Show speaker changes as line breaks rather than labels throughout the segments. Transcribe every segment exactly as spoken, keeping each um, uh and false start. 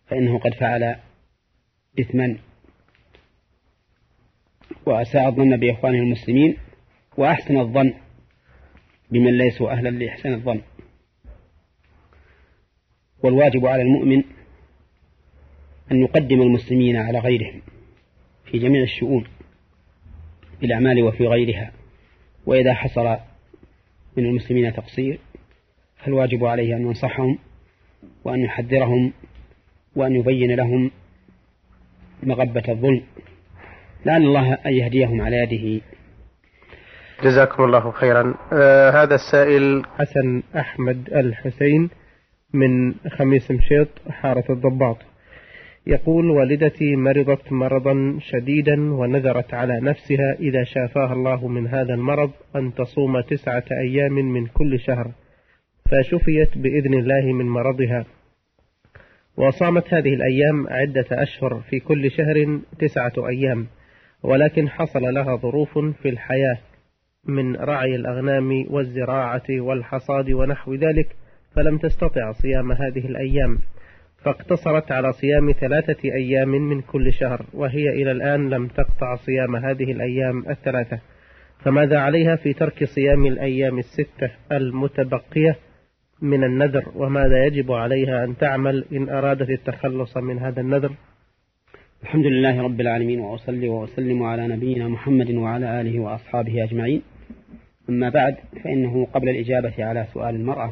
فإنه قد فعل إثما وأساء الظن بإخوانه المسلمين وأحسن الظن بمن ليسوا أهلا لإحسان الظن. والواجب على المؤمن أن يقدم المسلمين على غيرهم في جميع الشؤون في الأعمال وفي غيرها، وإذا حصل من المسلمين تقصير فالواجب عليه أن ينصحهم وأن يحذرهم وأن يبين لهم مغبة الظلم، لعل الله أن يهديهم على يده.
جزاكم الله خيرا. آه هذا السائل حسن أحمد الحسين من خميس مشيط حارة الضباط يقول: والدتي مرضت مرضا شديدا ونذرت على نفسها إذا شافاها الله من هذا المرض أن تصوم تسعة أيام من كل شهر، فشفيت بإذن الله من مرضها، وصامت هذه الأيام عدة أشهر في كل شهر تسعة أيام، ولكن حصل لها ظروف في الحياة من رعي الأغنام والزراعة والحصاد ونحو ذلك، فلم تستطع صيام هذه الأيام، فاقتصرت على صيام ثلاثة أيام من كل شهر، وهي إلى الآن لم تقطع صيام هذه الأيام الثلاثة، فماذا عليها في ترك صيام الأيام الستة المتبقية من النذر، وماذا يجب عليها أن تعمل إن أرادت التخلص من هذا النذر؟
الحمد لله رب العالمين، وأصلي وأسلم على نبينا محمد وعلى آله وأصحابه أجمعين. أما بعد، فإنه قبل الإجابة على سؤال المرأة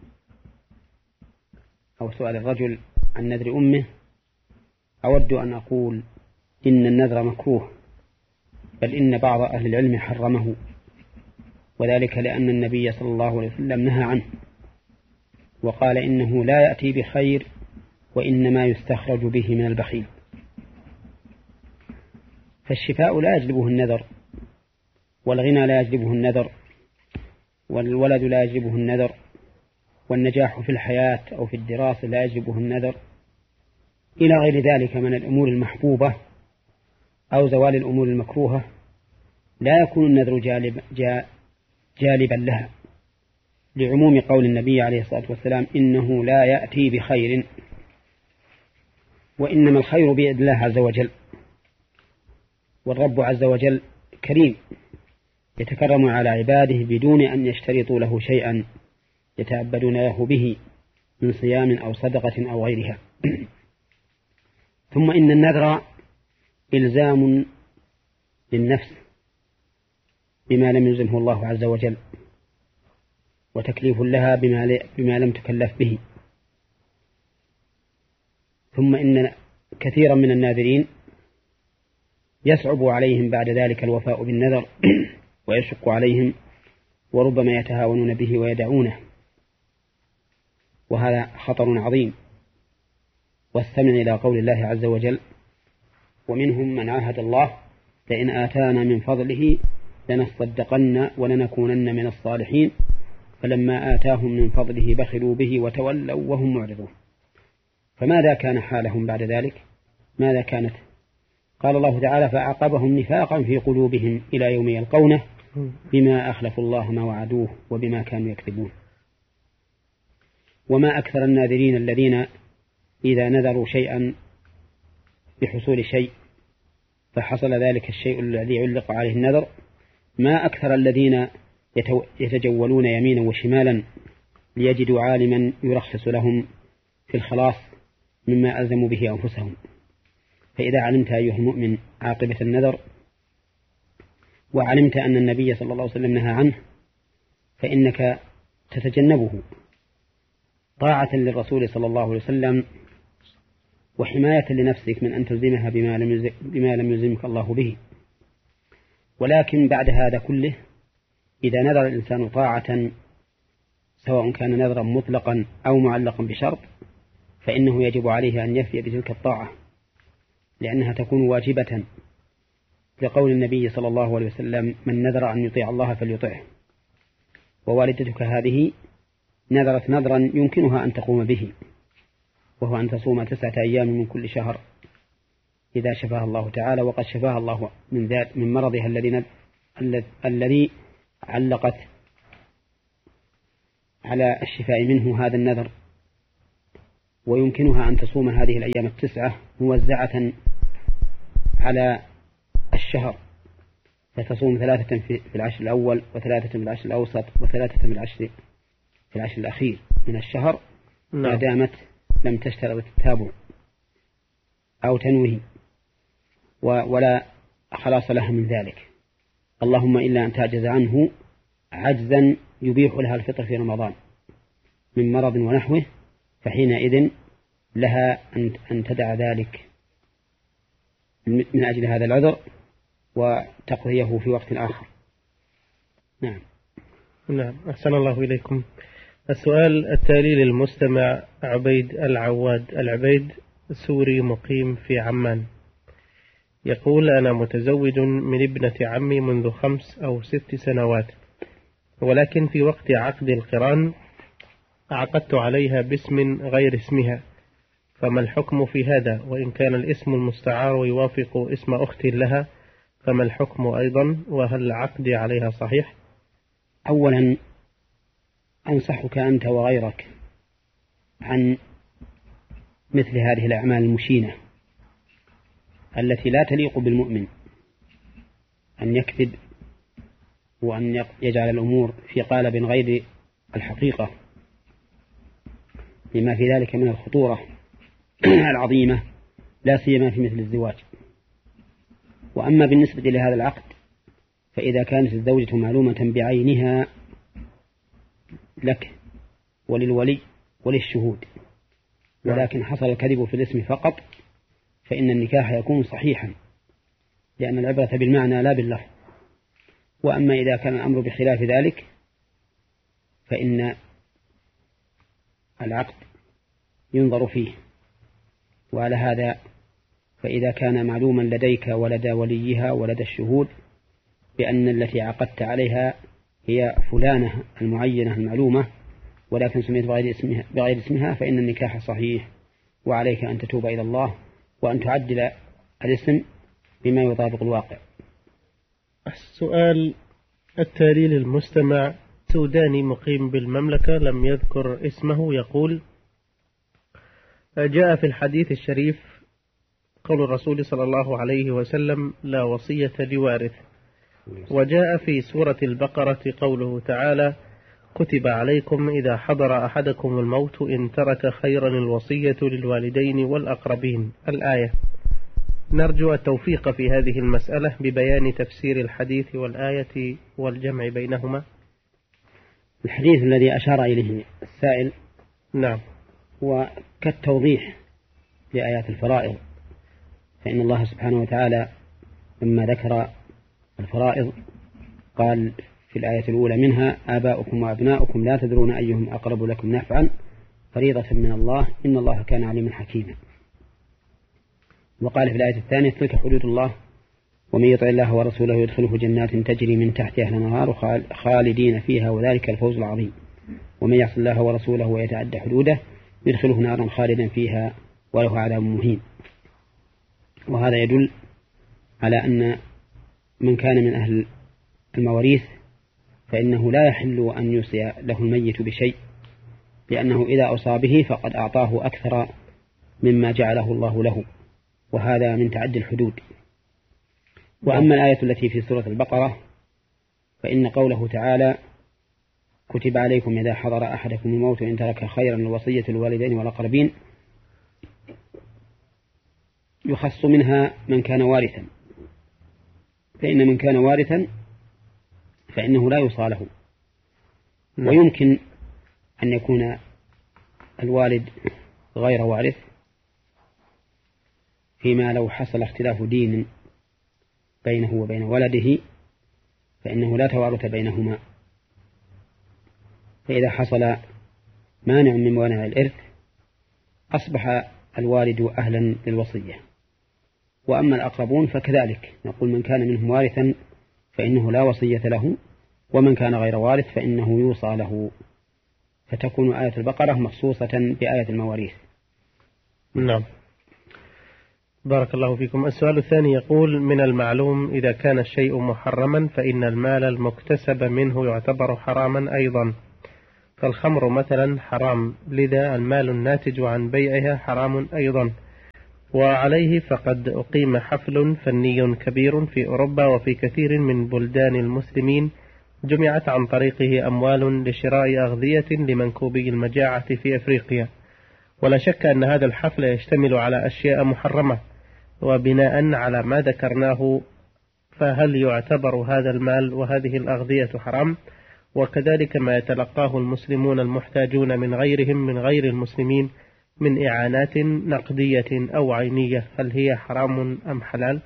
أو سؤال الرجل عن نذر أمه أود أن أقول إن النذر مكروه، بل إن بعض أهل العلم حرمه، وذلك لأن النبي صلى الله عليه وسلم نهى عنه وقال إنه لا يأتي بخير وإنما يستخرج به من البخيل. فالشفاء لا يجلبه النذر، والغنى لا يجلبه النذر، والولد لا يجلبه النذر، والنجاح في الحياة أو في الدراسة لا يجلبه النذر، إلى غير ذلك من الأمور المحبوبة أو زوال الأمور المكروهة لا يكون النذر جالب جالبا لها، لعموم قول النبي عليه الصلاة والسلام: إنه لا يأتي بخير، وإنما الخير بيد الله عز وجل. والرب عز وجل كريم يتكرم على عباده بدون أن يشترطوا له شيئا يتعبدون له به من صيام أو صدقة أو غيرها. ثم إن النذر إلزام للنفس بما لم يلزمه الله عز وجل، وتكليف لها بما, بما لم تكلف به. ثم إن كثيرا من الناذرين يصعب عليهم بعد ذلك الوفاء بالنذر ويشق عليهم، وربما يتهاونون به ويدعونه، وهذا خطر عظيم. واستمع إلى قول الله عز وجل: ومنهم من عاهد الله لئن آتانا من فضله لنصدقن ولنكونن من الصالحين فلما آتاهم من فضله بخلوا به وتولوا وهم معرضون. فماذا كان حالهم بعد ذلك؟ ماذا كانت؟ قال الله تعالى: فأعقبهم نفاقا في قلوبهم إلى يوم يلقونه بما أخلفوا الله ما وعدوه وبما كانوا يكذبون. وما أكثر الناذرين الذين إذا نذروا شيئا بحصول شيء فحصل ذلك الشيء الذي علق عليه النذر، ما أكثر الذين يتجولون يمينا وشمالا ليجدوا عالما يرخص لهم في الخلاص مما ألزموا به أنفسهم. فإذا علمت أيها المؤمن عاقبة النذر، وعلمت أن النبي صلى الله عليه وسلم نهى عنه، فإنك تتجنبه طاعة للرسول صلى الله عليه وسلم وحماية لنفسك من أن تلزمها بما لم بما لم يلزمك الله به. ولكن بعد هذا كله، إذا نذر الإنسان طاعة سواء كان نذرا مطلقا أو معلقا بشرط، فإنه يجب عليه أن يفي بتلك الطاعة، لأنها تكون واجبة، لقول النبي صلى الله عليه وسلم: من نذر أن يطيع الله فليطعه. ووالدتك هذه نذرت نذرا يمكنها أن تقوم به، وهو أن تصوم تسعة أيام من كل شهر إذا شفاها الله تعالى، وقد شفاها الله من ذات من مرضها الذي الذي علقت على الشفاء منه هذا النذر. ويمكنها أن تصوم هذه الأيام التسعة موزعة على الشهر، فتصوم ثلاثة في العشر الأول وثلاثة في العشر الأوسط وثلاثة في العشر في العشر الأخير من الشهر ما دامت لم تشترط التتابع أو تنوي ولا خلاص لها من ذلك، اللهم إلا أن تعجز عنه عجزا يبيح لها الفطر في رمضان من مرض ونحوه، فحينئذ لها أن تدع ذلك من أجل هذا العذر وتقضيه في وقت آخر. نعم.
نعم، أحسن الله إليكم. السؤال التالي للمستمع عبيد العواد العبيد، سوري مقيم في عمان، يقول: أنا متزوج من ابنة عمي منذ خمس أو ست سنوات، ولكن في وقت عقد القران عقدت عليها باسم غير اسمها، فما الحكم في هذا؟ وإن كان الاسم المستعار يوافق اسم أخت لها فما الحكم أيضا؟ وهل عقدي عليها صحيح؟
أولا أنصحك أنت وغيرك عن مثل هذه الأعمال المشينة التي لا تليق بالمؤمن، أن يكذب وأن يجعل الأمور في قالب غير الحقيقة، لما في ذلك من الخطورة العظيمة لا سيما في مثل الزواج. وأما بالنسبة لهذا العقد فإذا كانت الزوجة معلومة بعينها لك وللولي وللشهود، ولكن حصل الكذب في الاسم فقط، فإن النكاح يكون صحيحا، لأن العبرة بالمعنى لا باللفظ. وأما إذا كان الأمر بخلاف ذلك فإن العقد ينظر فيه. وعلى هذا فإذا كان معلوما لديك ولدى وليها ولدى الشهود بأن التي عقدت عليها هي فلانة المعينة المعلومة ولكن سميت بغير اسمها, بغير اسمها فإن النكاح صحيح، وعليك أن تتوب إلى الله وأن تعدل الاسم بما يطابق الواقع.
السؤال التالي للمستمع سوداني مقيم بالمملكة لم يذكر اسمه، يقول: جاء في الحديث الشريف قول الرسول صلى الله عليه وسلم: لا وصية لوارث، وجاء في سورة البقرة قوله تعالى: كتب عليكم إذا حضر أحدكم الموت إن ترك خيرا الوصية للوالدين والأقربين، الآية. نرجو التوفيق في هذه المسألة ببيان تفسير الحديث والآية والجمع بينهما.
الحديث الذي أشار إليه السائل
نعم
هو كالتوضيح لآيات الفرائض، فإن الله سبحانه وتعالى لما ذكر الفرائض قال في الآية الأولى منها: آباؤكم وأبناؤكم لا تدرون أيهم أقرب لكم نفعا فريضة من الله إن الله كان عليما حكيما. وقال في الآية الثانية: تلك حدود الله ومن يطع الله ورسوله يدخله جنات تجري من تحتها الأنهار خالدين فيها وذلك الفوز العظيم، ومن يعص الله ورسوله ويتعدى حدوده يدخله نارا خالدا فيها وله عذاب مهين. وهذا يدل على أن من كان من أهل المواريث فإنه لا يحل أن يوصي له الميت بشيء، لأنه إذا أوصى به فقد أعطاه أكثر مما جعله الله له، وهذا من تعدي الحدود. وأما الآية التي في سورة البقرة فإن قوله تعالى: كتب عليكم إذا حضر أحدكم الموت إن ترك خيرا الوصية للوالدين والأقربين، يخص منها من كان وارثا، فإن من كان وارثا فإنه لا يوصى له. ويمكن أن يكون الوالد غير وارث فيما لو حصل اختلاف دين بينه وبين ولده فإنه لا توارث بينهما، فإذا حصل مانع من موانع الإرث أصبح الوالد أهلا للوصية. وأما الأقربون فكذلك، نقول من كان منهم وارثا فإنه لا وصية له، ومن كان غير وارث فإنه يوصى له، فتكون آية البقرة مخصوصة بآية المواريث.
نعم، بارك الله فيكم. السؤال الثاني يقول: من المعلوم إذا كان الشيء محرما فإن المال المكتسب منه يعتبر حراما أيضا، فالخمر مثلا حرام، لذا المال الناتج عن بيعها حرام أيضا. وعليه فقد أقيم حفل فني كبير في أوروبا وفي كثير من بلدان المسلمين، جمعت عن طريقه أموال لشراء أغذية لمنكوبي المجاعة في أفريقيا. ولا شك أن هذا الحفل يشتمل على أشياء محرمة، وبناء على ما ذكرناه فهل يعتبر هذا المال وهذه الأغذية حرام؟ وكذلك ما يتلقاه المسلمون المحتاجون من غيرهم من غير المسلمين من إعانات نقدية أو عينية، هل هي حرام أم حلال؟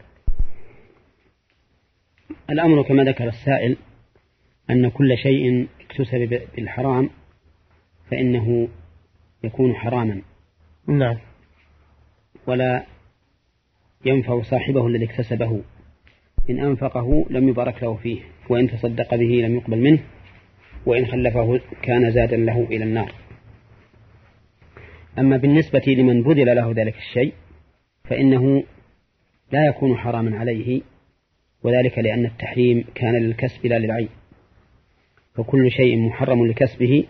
الأمر كما ذكر السائل أن كل شيء اكتسب بالحرام فإنه يكون حراما.
نعم.
ولا ينفع صاحبه الذي اكتسبه، إن أنفقه لم يبارك له فيه، وإن تصدق به لم يقبل منه، وإن خلفه كان زادا له إلى النار. أما بالنسبة لمن بذل له ذلك الشيء فإنه لا يكون حراما عليه، وذلك لأن التحريم كان للكسب لا للعين، فكل شيء محرم لكسبه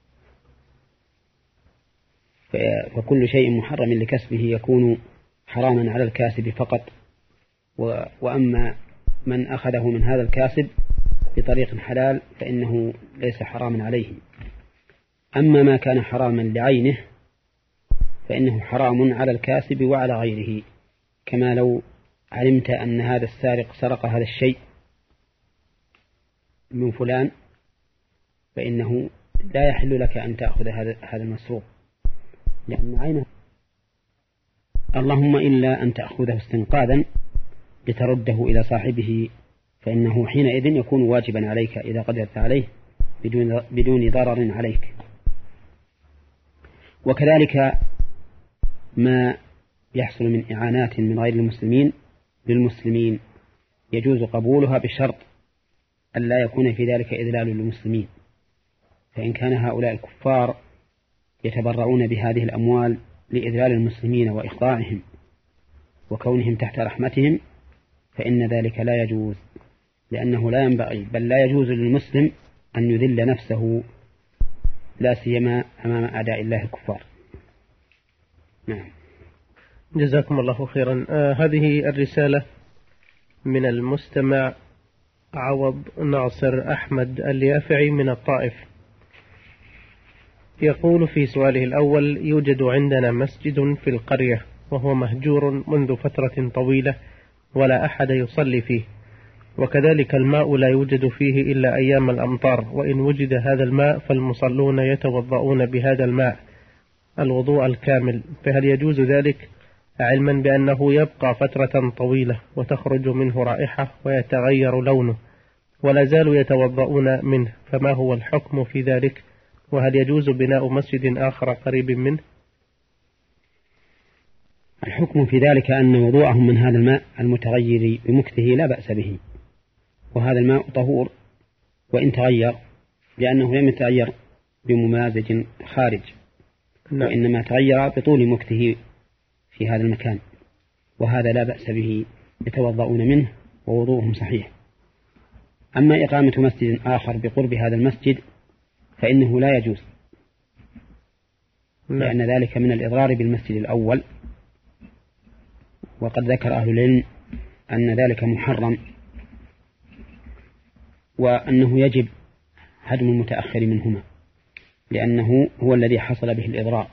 فكل شيء محرم لكسبه يكون حراما على الكاسب فقط، وأما من أخذه من هذا الكاسب بطريق حلال فإنه ليس حراما عليه. أما ما كان حراما لعينه فإنه حرام على الكاسب وعلى غيره، كما لو علمت أن هذا السارق سرق هذا الشيء من فلان فإنه لا يحل لك أن تأخذ هذا هذا المسروق لأن عينه، اللهم إلا أن تأخذه استنقاذا لترده إلى صاحبه، فإنه حينئذ يكون واجبا عليك إذا قدرت عليه بدون بدون ضرر عليك. وكذلك ما يحصل من إعانات من غير المسلمين للمسلمين يجوز قبولها بشرط أن لا يكون في ذلك إذلال للمسلمين، فإن كان هؤلاء الكفار يتبرعون بهذه الأموال لإذلال المسلمين وإخضاعهم وكونهم تحت رحمتهم فإن ذلك لا يجوز، لأنه لا ينبغي بل لا يجوز للمسلم أن يذل نفسه لا سيما أمام أعداء الله الكفار. نعم.
جزاكم الله خيرا. آه هذه الرسالة من المستمع عوض ناصر أحمد اليافعي من الطائف، يقول في سؤاله الأول: يوجد عندنا مسجد في القرية وهو مهجور منذ فترة طويلة ولا أحد يصلي فيه، وكذلك الماء لا يوجد فيه إلا أيام الأمطار، وإن وجد هذا الماء فالمصلون يتوضؤون بهذا الماء الوضوء الكامل، فهل يجوز ذلك علما بأنه يبقى فترة طويلة وتخرج منه رائحة ويتغير لونه ولا زالوا يتوضؤون منه، فما هو الحكم في ذلك؟ وهل يجوز بناء مسجد آخر قريب منه؟
الحكم في ذلك أن وضوءهم من هذا الماء المتغير بمكثه لا بأس به، وهذا الماء طهور وإن تغير، لأنه لم يتغير بممازج خارج، وإنما تغير بطول مكثه في هذا المكان، وهذا لا بأس به، يتوضؤون منه ووضوءهم صحيح. أما إقامة مسجد آخر بقرب هذا المسجد فإنه لا يجوز، لأن ذلك من الإضرار بالمسجد الأول، وقد ذكر أهل العلم أن ذلك محرم، وأنه يجب هدم المتأخر منهما، لأنه هو الذي حصل به الإضرار.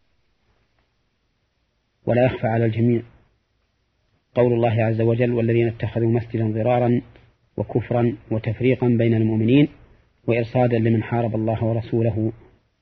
ولا يخفى على الجميع قول الله عز وجل: والذين اتخذوا مسجدا ضرارا وكفرا وتفريقا بين المؤمنين وإرصادا لمن حارب الله ورسوله.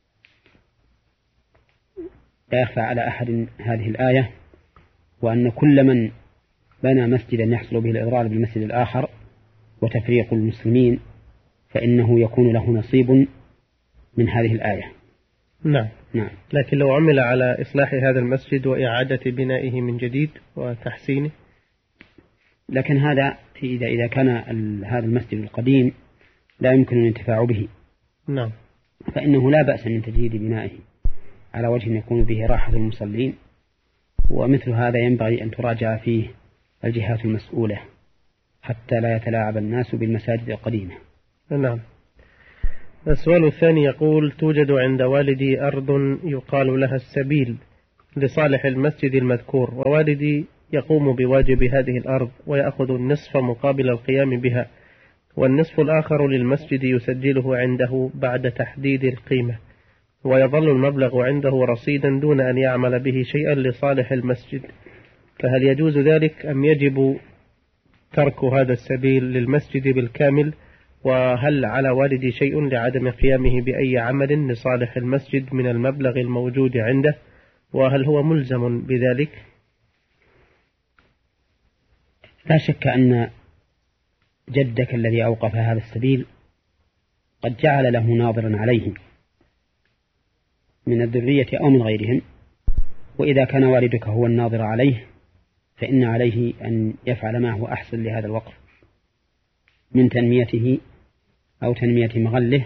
لا يخفى على أحد هذه الآية، وأن كل من بنى مسجدا يحصل به الإضرار بالمسجد الآخر وتفريق المسلمين فإنه يكون له نصيب من هذه الآية.
نعم.
نعم.
لكن لو عمل على إصلاح هذا المسجد وإعادة بنائه من جديد وتحسينه،
لكن هذا إذا إذا كان هذا المسجد القديم لا يمكن الانتفاع به،
نعم،
فإنه لا بأس من تجديد بنائه على وجه يكون به راحة المصلين، ومثل هذا ينبغي أن تراجع فيه الجهات المسؤولة حتى لا يتلاعب الناس بالمساجد القديمة.
نعم. السؤال الثاني يقول: توجد عند والدي أرض يقال لها السبيل لصالح المسجد المذكور، ووالدي يقوم بواجب هذه الأرض ويأخذ النصف مقابل القيام بها، والنصف الآخر للمسجد يسجله عنده بعد تحديد القيمة، ويظل المبلغ عنده رصيدا دون أن يعمل به شيئا لصالح المسجد، فهل يجوز ذلك أم يجب ترك هذا السبيل للمسجد بالكامل؟ وهل على والدي شيء لعدم قيامه بأي عمل لصالح المسجد من المبلغ الموجود عنده؟ وهل هو ملزم بذلك؟
لا شك أن جدك الذي أوقف هذا السبيل قد جعل له ناظرا عليه من الذرية أو من غيرهم، وإذا كان والدك هو الناظر عليه فإن عليه أن يفعل ما هو أحسن لهذا الوقف من تنميته أو تنمية مغله،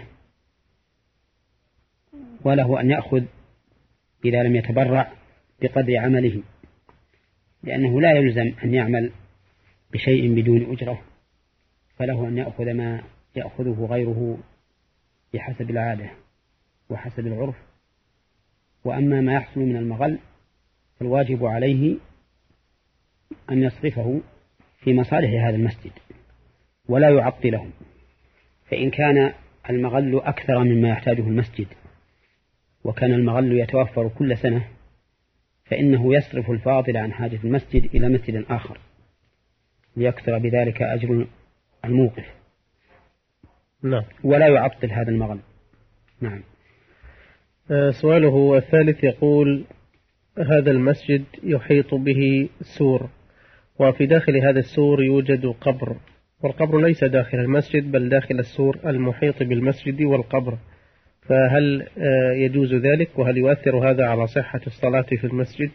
وله أن يأخذ إذا لم يتبرع بقدر عمله، لأنه لا يلزم أن يعمل بشيء بدون أجرة، فله أن يأخذ ما يأخذه غيره بحسب العادة وحسب العرف. وأما ما يحصل من المغل فالواجب عليه أن يصرفه في مصالح هذا المسجد ولا يعطله، فإن كان المغل أكثر مما يحتاجه المسجد وكان المغل يتوفر كل سنة فإنه يصرف الفاضل عن حاجة المسجد إلى مسجد آخر ليكثر بذلك أجر الموقف.
نعم.
ولا يعطل هذا المغل. نعم.
سؤاله الثالث يقول: هذا المسجد يحيط به سور، وفي داخل هذا السور يوجد قبر، والقبر ليس داخل المسجد بل داخل السور المحيط بالمسجد والقبر، فهل يجوز ذلك؟ وهل يؤثر هذا على صحة الصلاة في المسجد؟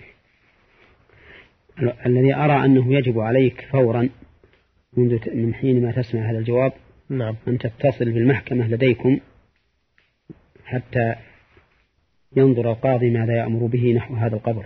الذي أرى أنه يجب عليك فورا منذ من حين ما تسمع هذا الجواب
نعم.
أن تتصل بالمحكمة لديكم حتى ينظر القاضي ماذا يأمر به نحو هذا القبر،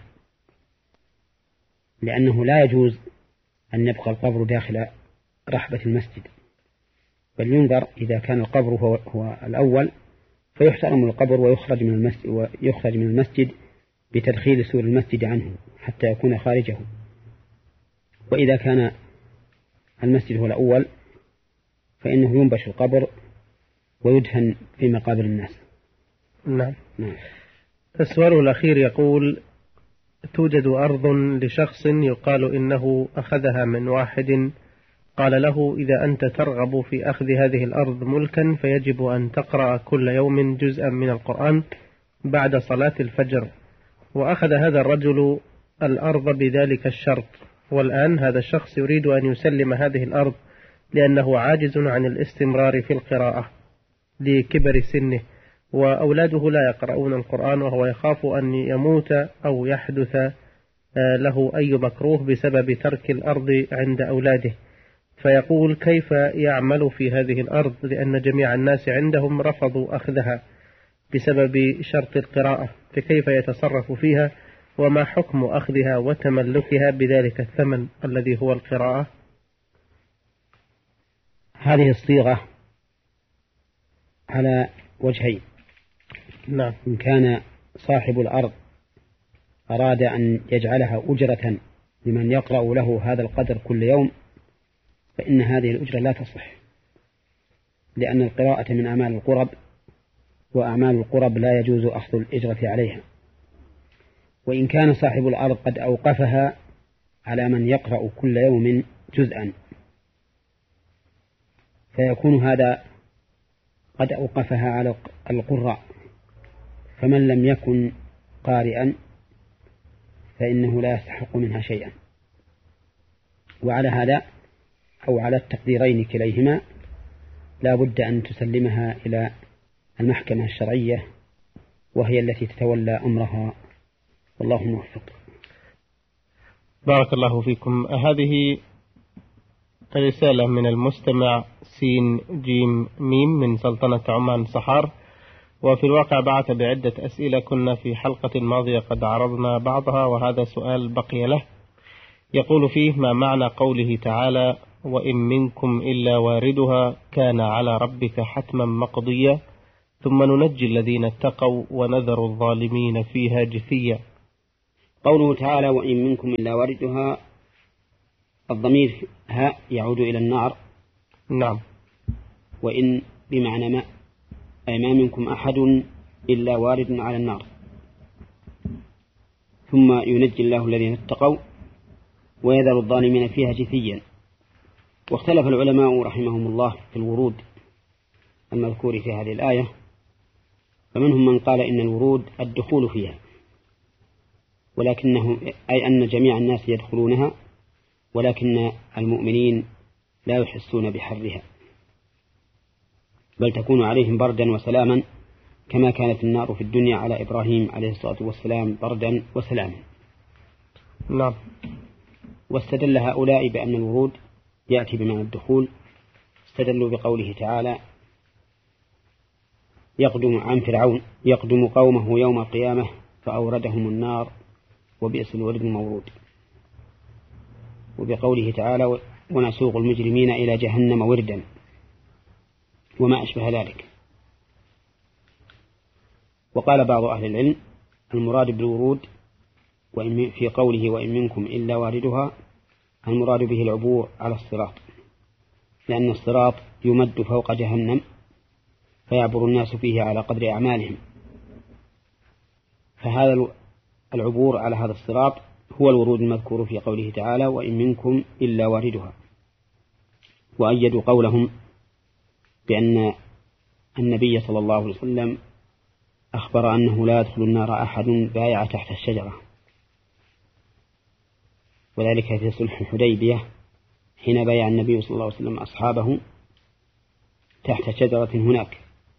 لأنه لا يجوز أن يبقى القبر داخل رحبة المسجد، بل ينظر إذا كان القبر هو, هو الأول فيحترم القبر ويخرج من المسجد, ويخرج من المسجد بتدخيل سور المسجد عنه حتى يكون خارجه، وإذا كان المسجد هو الأول فإنه ينبش القبر ويدفن في مقابر الناس.
نعم.
نعم.
السؤال الأخير يقول: توجد أرض لشخص يقال إنه أخذها من واحد قال له: إذا أنت ترغب في أخذ هذه الأرض ملكا فيجب أن تقرأ كل يوم جزءا من القرآن بعد صلاة الفجر، وأخذ هذا الرجل الأرض بذلك الشرط، والآن هذا الشخص يريد أن يسلم هذه الأرض لأنه عاجز عن الاستمرار في القراءة لكبر سنه، وأولاده لا يقرؤون القرآن، وهو يخاف أن يموت أو يحدث له أي مكروه بسبب ترك الأرض عند أولاده، فيقول: كيف يعمل في هذه الأرض لأن جميع الناس عندهم رفضوا أخذها بسبب شرط القراءة، فكيف يتصرف فيها؟ وما حكم أخذها وتملكها بذلك الثمن الذي هو القراءة؟
هذه الصيغة على وجهين.
نعم.
إن كان صاحب الأرض أراد أن يجعلها أجرة لمن يقرأ له هذا القدر كل يوم فإن هذه الأجرة لا تصح، لأن القراءة من أعمال القرب، وأعمال القرب لا يجوز أخذ الأجرة عليها. وإن كان صاحب الأرض قد أوقفها على من يقرأ كل يوم جزءا فيكون هذا قد أوقفها على القراء، فمن لم يكن قارئا فإنه لا يستحق منها شيئا. وعلى هذا أو على التقديرين كليهما لا بد أن تسلمها إلى المحكمة الشرعية وهي التي تتولى أمرها، والله موفق.
بارك الله فيكم. هذه رسالة من المستمع سين جيم ميم من سلطنة عمان صحار، وفي الواقع بعث بعدة أسئلة كنا في حلقة ماضية قد عرضنا بعضها، وهذا سؤال بقي له. يقول فيه: ما معنى قوله تعالى: وإن منكم إلا واردها كان على ربك حتما مقضيا؟ ثم ننجي الذين اتقوا ونذر الظالمين فيها جثيا.
قوله تعالى وإن منكم إلا واردها، الضمير ها يعود إلى النار.
نعم.
وإن بمعنى ما، أي ما منكم أحد إلا وارد على النار. ثم ينجي الله الذين اتقوا ويذر الظالمين فيها جثيا. واختلف العلماء رحمهم الله في الورود المذكور في هذه الآية، فمنهم من قال إن الورود الدخول فيها، ولكنه أي أن جميع الناس يدخلونها، ولكن المؤمنين لا يحسون بحرها، بل تكون عليهم بردا وسلاما كما كانت النار في الدنيا على إبراهيم عليه الصلاة والسلام بردا وسلاما.
نعم.
واستدل هؤلاء بأن الورود يأتي بمعنى الدخول، استدلوا بقوله تعالى يقدم عن فرعون يقدم قومه يوم القيامة فأوردهم النار وبئس الورد المورود، وبقوله تعالى ونسوق المجرمين إلى جهنم وردا وما أشبه ذلك. وقال بعض أهل العلم المراد بالورود وإن في قوله وإن منكم إلا واردها المراد به العبور على الصراط، لأن الصراط يمد فوق جهنم فيعبر الناس فيه على قدر أعمالهم، فهذا العبور على هذا الصراط هو الورود المذكور في قوله تعالى وإن منكم إلا واردها. وأيدوا قولهم بأن النبي صلى الله عليه وسلم أخبر أنه لا يدخل النار أحد بايع تحت الشجرة، وذلك في صلح الحديبية حين بايع النبي صلى الله عليه وسلم أصحابه تحت شجرة هناك،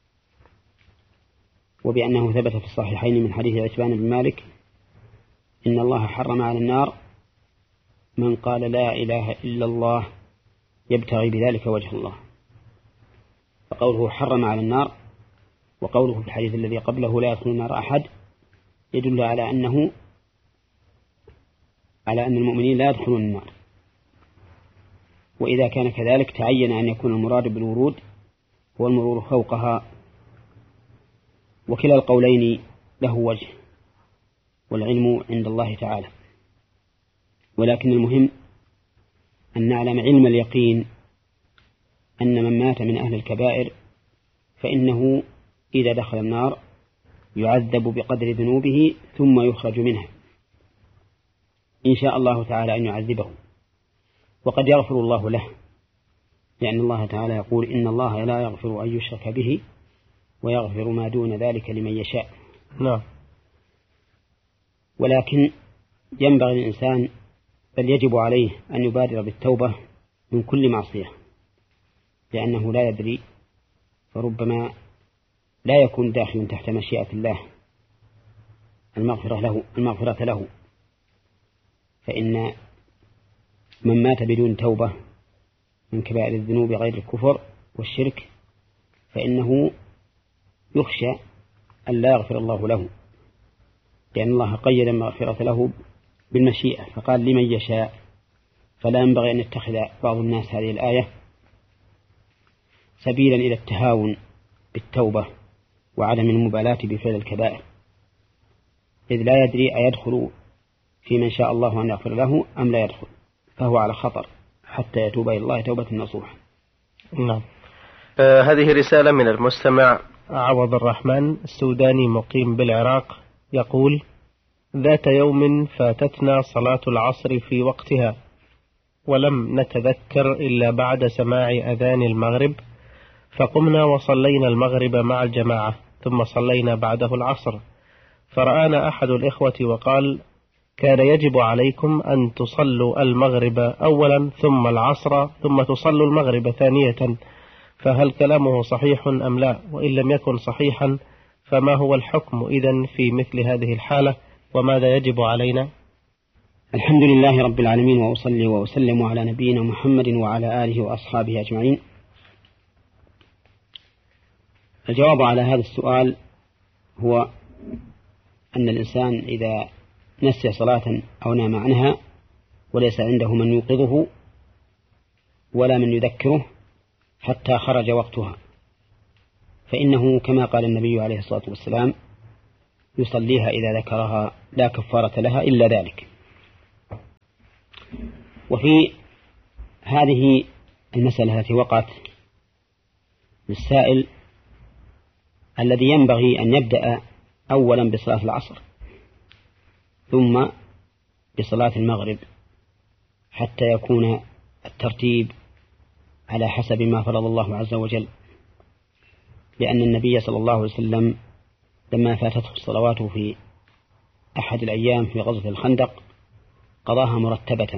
وبأنه ثبت في الصحيحين من حديث عتبان بن مالك إن الله حرم على النار من قال لا إله إلا الله يبتغي بذلك وجه الله. فقوله حرم على النار وقوله في الحديث الذي قبله لا يدخل النار أحد يدل على أنه على أن المؤمنين لا يدخلون النار. وإذا كان كذلك تعين أن يكون المراد بالورود هو المرور فوقها، وكلا القولين له وجه والعلم عند الله تعالى، ولكن المهم أن نعلم علم اليقين أن من مات من أهل الكبائر فإنه إذا دخل النار يعذب بقدر ذنوبه ثم يخرج منها إن شاء الله تعالى أن يعذبه، وقد يغفر الله له، لأن الله تعالى يقول إن الله لا يغفر أن يشرك به ويغفر ما دون ذلك لمن يشاء.
نعم.
ولكن ينبغي الإنسان بل يجب عليه أن يبادر بالتوبة من كل معصية، لأنه لا يدري، فربما لا يكون داخلا تحت مشيئة الله المغفرة له, المغفرة له فإن من مات بدون توبة من كبائر الذنوب غير الكفر والشرك فإنه يخشى أن لا يغفر الله له، لأن الله قيد المغفرة له بالمشيئة فقال لمن يشاء. فلا ينبغي أن يتخذ بعض الناس هذه الآية سبيلا إلى التهاون بالتوبة وعدم المبالاة بفعل الكبائر، إذ لا يدري أيدخل في من شاء الله أن يغفر له أم لا يدخل، فهو على خطر حتى يتوب إلى الله توبة نصوحا.
نعم. آه هذه رسالة من المستمع عوض الرحمن السوداني مقيم بالعراق، يقول: ذات يوم فاتتنا صلاة العصر في وقتها ولم نتذكر إلا بعد سماع أذان المغرب، فقمنا وصلينا المغرب مع الجماعة ثم صلينا بعده العصر، فرآنا أحد الإخوة وقال: كان يجب عليكم أن تصلوا المغرب أولا ثم العصر ثم تصلوا المغرب ثانية، فهل كلامه صحيح أم لا؟ وإن لم يكن صحيحا فما هو الحكم إذن في مثل هذه الحالة وماذا يجب علينا؟
الحمد لله رب العالمين، وأصلي وأسلم على نبينا محمد وعلى آله وأصحابه أجمعين. الجواب على هذا السؤال هو أن الإنسان إذا نسي صلاة أو نام عنها وليس عنده من يوقظه ولا من يذكره حتى خرج وقتها، فإنه كما قال النبي عليه الصلاة والسلام يصليها إذا ذكرها لا كفارة لها إلا ذلك. وفي هذه المسألة التي وقعت للسائل الذي ينبغي أن يبدأ أولا بصلاة العصر ثم بصلاة المغرب حتى يكون الترتيب على حسب ما فرض الله عز وجل، لأن النبي صلى الله عليه وسلم لما فاتته الصلوات في أحد الأيام في غزوة الخندق قضاها مرتبة،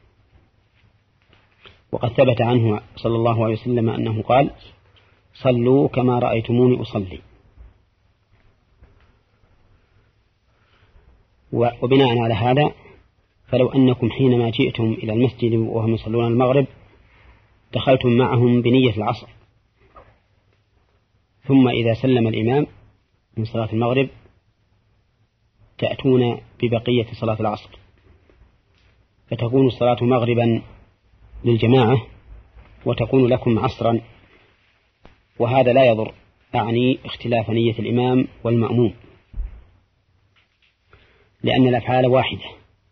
وقد ثبت عنه صلى الله عليه وسلم أنه قال صلوا كما رأيتموني أصلي. وبناء على هذا فلو أنكم حينما جئتم إلى المسجد وهم يصلون المغرب دخلتم معهم بنية العصر، ثم إذا سلم الإمام من صلاة المغرب تأتون ببقية صلاة العصر، فتكون الصلاة مغربا للجماعة وتكون لكم عصرا، وهذا لا يضر، أعني اختلاف نية الإمام والمأموم، لأن الأفعال واحدة،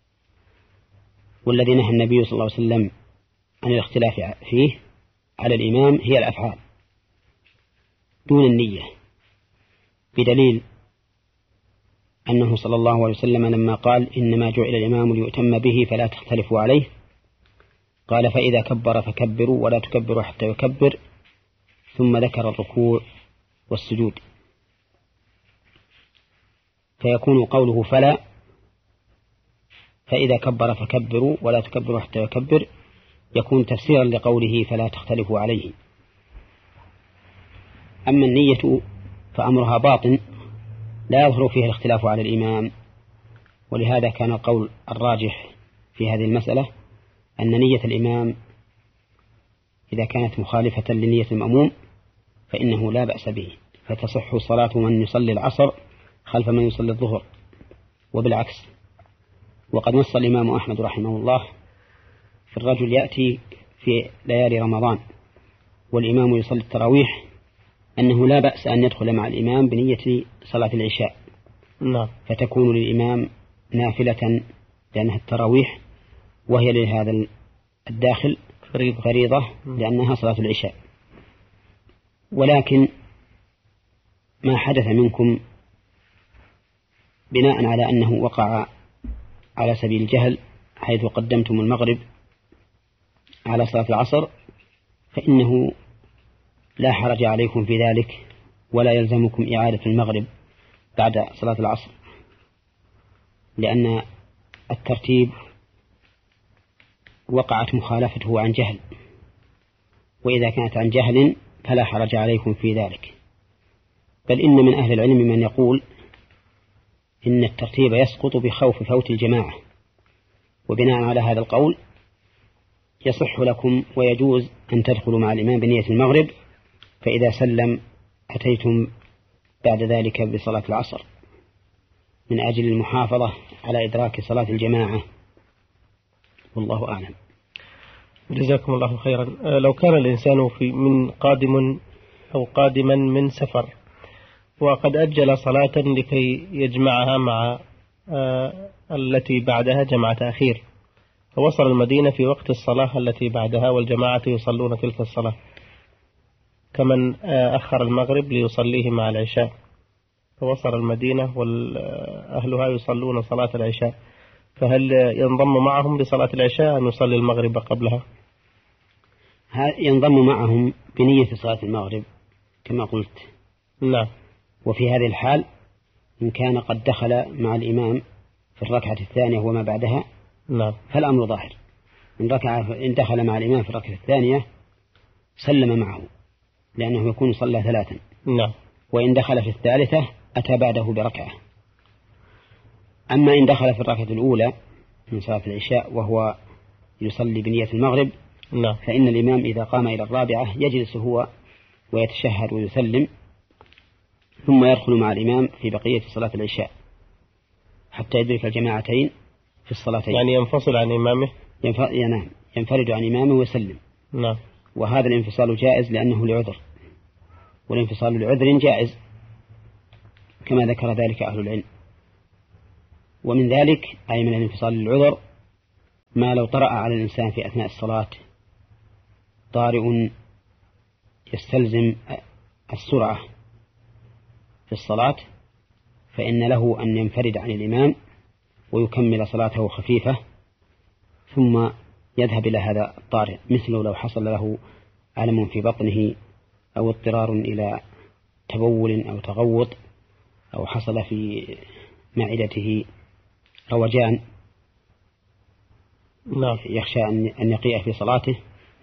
والذي نهى النبي صلى الله عليه وسلم عن الاختلاف فيه على الإمام هي الأفعال دون النية، بدليل أنه صلى الله عليه وسلم لما قال إنما جعل الإمام ليؤتم به فلا تختلفوا عليه قال فإذا كبر فكبروا ولا تكبروا حتى يكبر، ثم ذكر الركوع والسجود، فيكون قوله فلا فإذا كبر فكبروا ولا تكبروا حتى يكبر يكون تفسيرا لقوله فلا تختلفوا عليه. أما النية فأمرها باطن لا يظهر فيه الاختلاف على الإمام، ولهذا كان القول الراجح في هذه المسألة أن نية الإمام إذا كانت مخالفة لنية المأموم فإنه لا بأس به، فتصح صلاة من يصلي العصر خلف من يصلي الظهر وبالعكس. وقد نص الإمام أحمد رحمه الله في الرجل يأتي في ليالي رمضان والإمام يصلي التراويح أنه لا بأس أن يدخل مع الإمام بنية صلاة العشاء،
نعم،
فتكون للإمام نافلة لأنها التراويح، وهي لهذا الداخل فريضة لأنها صلاة العشاء. ولكن ما حدث منكم بناء على أنه وقع على سبيل الجهل حيث قدمتم المغرب على صلاة العصر فإنه لا حرج عليكم في ذلك، ولا يلزمكم إعادة المغرب بعد صلاة العصر، لأن الترتيب وقعت مخالفته عن جهل، وإذا كانت عن جهل فلا حرج عليكم في ذلك. بل إن من أهل العلم من يقول إن الترتيب يسقط بخوف فوت الجماعة، وبناء على هذا القول يصح لكم ويجوز أن تدخلوا مع الإمام بنية المغرب، فإذا سلم أتيتم بعد ذلك بصلاة العصر من أجل المحافظة على إدراك صلاة الجماعة، والله أعلم.
جزاكم الله خيرا. لو كان الإنسان في من قادم أو قادما من سفر وقد أجل صلاة لكي يجمعها مع التي بعدها جمع تأخير، فوصل المدينة في وقت الصلاة التي بعدها والجماعة يصلون تلك الصلاة كمن أخر المغرب ليصليه مع العشاء، فوصل المدينة وأهلها يصلون صلاة العشاء، فهل ينضم معهم لصلاة العشاء أم يصلي المغرب قبلها؟
ينضم معهم بنية صلاة المغرب كما قلت.
نعم.
وفي هذه الحال إن كان قد دخل مع الإمام في الركعة الثانية وما بعدها
نعم
فالأمر ظاهر. إن, ركع إن دخل مع الإمام في الركعة الثانية سلم معه لأنه يكون صلى ثلاثا.
نعم.
وإن دخل في الثالثة أتى بعده بركعة. أما إن دخل في الركعة الأولى من صلاة العشاء وهو يصلي بنية المغرب
نعم.
فإن الإمام إذا قام إلى الرابعة يجلس هو ويتشهد ويسلم ثم يدخل مع الإمام في بقية صلاة العشاء حتى يدرك الجماعتين في الصلاتين.
يعني ينفصل عن إمامه؟
ينام ينفرد عن إمامه ويسلم.
نعم.
وهذا الانفصال جائز لأنه لعذر، والانفصال لعذر جائز كما ذكر ذلك أهل العلم. ومن ذلك أي من الانفصال للعذر ما لو طرأ على الإنسان في أثناء الصلاة طارئ يستلزم السرعة في الصلاة، فإن له أن ينفرد عن الإمام ويكمل صلاته خفيفة ثم يذهب إلى هذا الطارئ، مثل لو حصل له ألم في بطنه أو اضطرار إلى تبول أو تغوط أو حصل في معدته روجان
نعم.
يخشى أن يقيء في صلاته